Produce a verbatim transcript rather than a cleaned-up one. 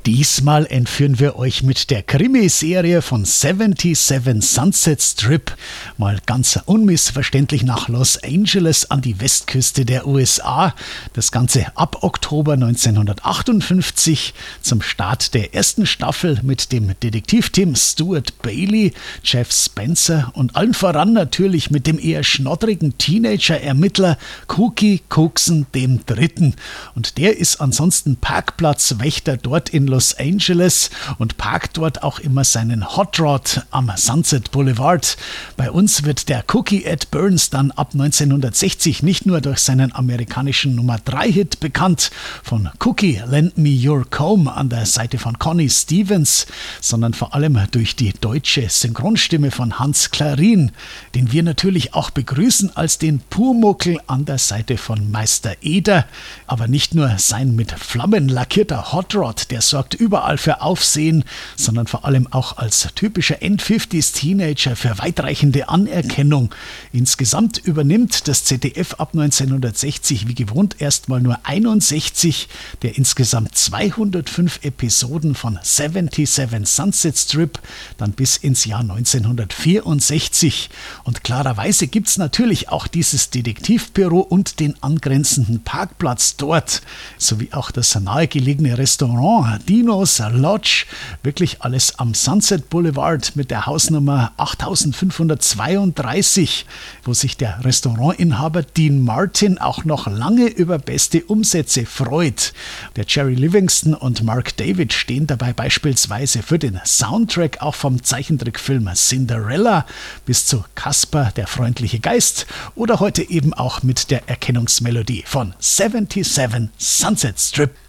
Diesmal entführen wir euch mit der Krimiserie von siebenundsiebzig Sunset Strip mal ganz unmissverständlich nach Los Angeles an die Westküste der U S A. Das Ganze ab Oktober neunzehnhundertachtundfünfzig zum Start der ersten Staffel mit dem Detektivteam Stuart Bailey, Jeff Spencer und allen voran natürlich mit dem eher schnoddrigen Teenager-Ermittler Cookie Cookson dem Dritten. Und der ist ansonsten Parkplatzwächter dort in Los Angeles und parkt dort auch immer seinen Hot Rod am Sunset Boulevard. Bei uns wird der Cookie Ed Burns dann ab neunzehnhundertsechzig nicht nur durch seinen amerikanischen Nummer drei Hit bekannt, von Cookie Lend Me Your Comb an der Seite von Connie Stevens, sondern vor allem durch die deutsche Synchronstimme von Hans Klarin, den wir natürlich auch begrüßen als den Pumuckl an der Seite von Meister Eder. Aber nicht nur sein mit Flammen lackierter Hot Rod, der sorgt überall für Aufsehen, sondern vor allem auch als typischer End-fünfziger-Teenager für weitreichende Anerkennung. Insgesamt übernimmt das Z D F ab neunzehnhundertsechzig wie gewohnt erstmal nur einundsechzig der insgesamt zweihundertfünf Episoden von siebenundsiebzig Sunset Strip, dann bis ins Jahr neunzehnhundertvierundsechzig. Und klarerweise gibt es natürlich auch dieses Detektivbüro und den angrenzenden Parkplatz dort, sowie auch das nahegelegene Restaurant Dinos Lodge, wirklich alles am Sunset Boulevard mit der Hausnummer achttausendfünfhundertzweiunddreißig, wo sich der Restaurantinhaber Dean Martin auch noch lange über beste Umsätze freut. Der Jerry Livingston und Mark David stehen dabei beispielsweise für den Soundtrack auch vom Zeichentrickfilm Cinderella bis zu Casper, der freundliche Geist, oder heute eben auch mit der Erkennungsmelodie von siebenundsiebzig Sunset Strip.